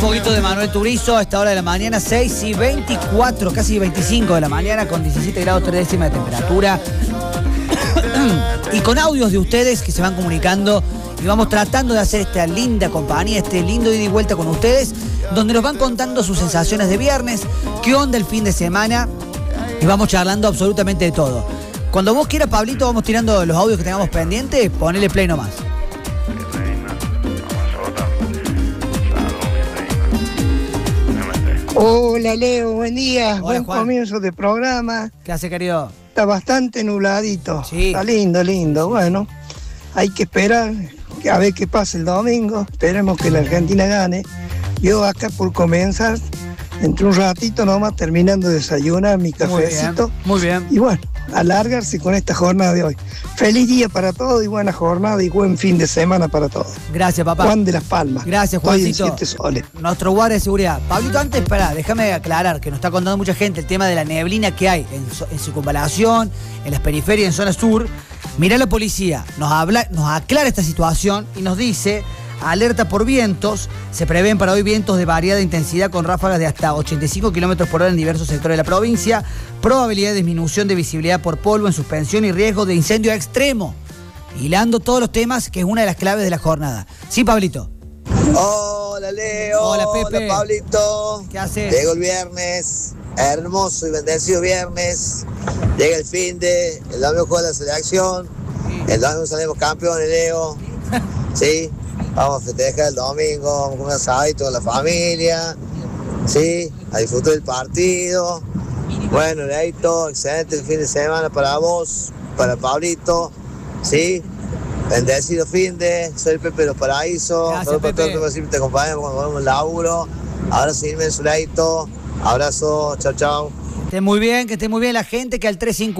poquito de Manuel Turizo a esta hora de la mañana, 6:24, casi 25 de la mañana, con 17 grados 3 décimas de temperatura. Y con audios de ustedes que se van comunicando y vamos tratando de hacer esta linda compañía, este lindo ida y vuelta con ustedes, donde nos van contando sus sensaciones de viernes, qué onda el fin de semana, y vamos charlando absolutamente de todo. Cuando vos quieras, Pablito, vamos tirando los audios que tengamos pendientes, ponele play nomás. Hola Leo, buen día. Hola, buen Juan. comienzo de programa. ¿Qué hace, querido? Está bastante nubladito. Sí. Está lindo, lindo. Bueno, hay que esperar a ver qué pasa el domingo. Esperemos que la Argentina gane. Yo acá por comenzar, entre un ratito nomás, terminando de desayunar mi cafecito. Muy bien. Y bueno, alargarse con esta jornada de hoy. Feliz día para todos y buena jornada y buen fin de semana para todos. Gracias, papá. Juan de Las Palmas. Gracias, Estoy en Juancito. 7 soles. Nuestro guardia de seguridad. Pablito, antes, déjame aclarar que nos está contando mucha gente el tema de la neblina que hay en Circunvalación, en las periferias, en zona sur. Mirá, la policía nos aclara esta situación y nos dice: alerta por vientos, se prevén para hoy vientos de variada intensidad con ráfagas de hasta 85 km por hora en diversos sectores de la provincia, probabilidad de disminución de visibilidad por polvo en suspensión y riesgo de incendio extremo. Hilando todos los temas, que es una de las claves de la jornada. Sí, Pablito. Hola Leo, Hola, Pepe. hola Pablito. ¿Qué haces? Llegó el viernes, hermoso y bendecido viernes. Llega el el domingo juega la selección, el domingo salimos campeones, Leo. Sí, vamos a festejar el domingo, vamos a comer asadito con la familia, sí, a disfrutar del partido. Bueno, Leito, excelente el fin de semana para vos, para Pablito, sí. Bendecido fin de, soy el Pepe de los Paraísos. Gracias, Para Pepe. todos, siempre te acompañamos cuando vamos al laburo. Abrazo inmenso, Leito. Abrazo, chao, chao. Que esté muy bien la gente que al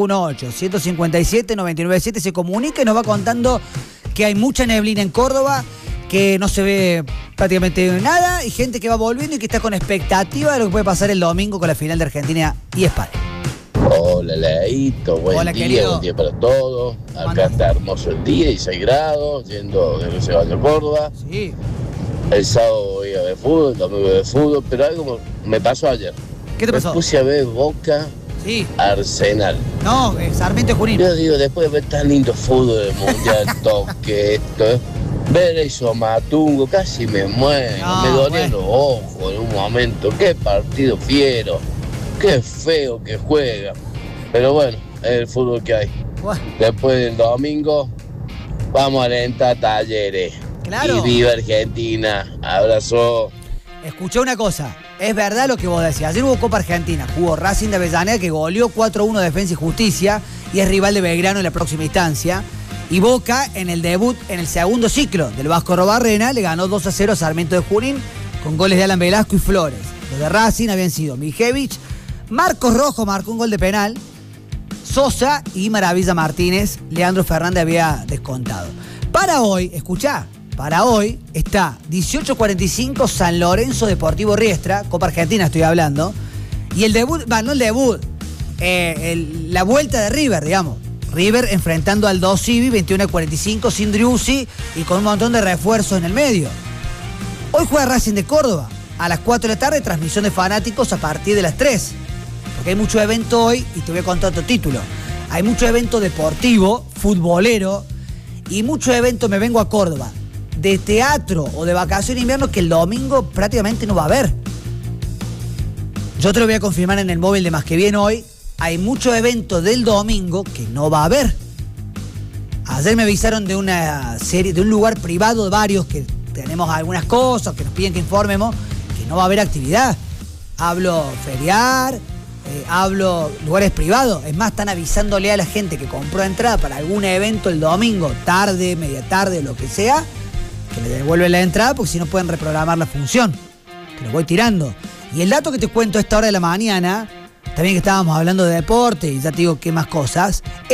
351-8-157-997 se comunica y nos va contando que hay mucha neblina en Córdoba, que no se ve prácticamente nada, y gente que va volviendo y que está con expectativa de lo que puede pasar el domingo con la final de Argentina y España. Hola Leito, buen Hola, día, querido. buen día para todos. Acá está hermoso el día, 16 grados, yendo de Rosario a Córdoba. Sí. El sábado voy a ver fútbol, el domingo voy a ver fútbol, pero algo me pasó ayer. ¿Qué te pasó? Me puse a ver Boca Sí. Arsenal. No, Sarmiento y Junín. Yo digo, después de ver tan lindo fútbol del mundial, toque, esto, ver eso Matungo, casi me muero, No, me dolían bueno. los ojos en un momento. Qué partido fiero, qué feo que juega. Pero bueno, es el fútbol que hay. Bueno, Después del domingo, vamos a alentar Talleres. claro. Y viva Argentina. Abrazo. Escuché una cosa, es verdad lo que vos decías. Ayer hubo Copa Argentina, jugó Racing de Avellaneda, que goleó 4-1 a Defensa y Justicia y es rival de Belgrano en la próxima instancia. Y Boca, en el debut, en el segundo ciclo del Vasco Robarrena, le ganó 2-0 a Sarmiento de Junín con goles de Alan Velasco y Flores. Los de Racing habían sido Mijevich, Marcos Rojo marcó un gol de penal, Sosa y Maravilla Martínez. Leandro Fernández había descontado. Para hoy, escuchá, para hoy está 18:45 San Lorenzo Deportivo Riestra, Copa Argentina estoy hablando, y el debut, no el debut, la vuelta de River, digamos. River enfrentando al 2 Civi, 21:45, sin Driussi y con un montón de refuerzos en el medio. Hoy juega Racing de Córdoba, a las 4 de la tarde, transmisión de fanáticos a partir de las 3. Porque hay mucho evento hoy, y te voy a contar otro título. Hay mucho evento deportivo, futbolero, y mucho evento, me vengo a Córdoba, de teatro o de vacación de invierno, que el domingo prácticamente no va a haber. Yo te lo voy a confirmar en el móvil de Más que Bien hoy. Hay mucho evento del domingo que no va a haber. Ayer me avisaron de una serie, de un lugar privado de varios, que tenemos algunas cosas, que nos piden que informemos, que no va a haber actividad. Hablo feriar, hablo lugares privados. Es más, están avisándole a la gente que compró entrada para algún evento el domingo, tarde, media tarde, lo que sea, que le devuelven la entrada, porque si no pueden reprogramar la función. Te lo voy tirando. Y el dato que te cuento a esta hora de la mañana, también que estábamos hablando de deporte, y ya te digo qué más cosas,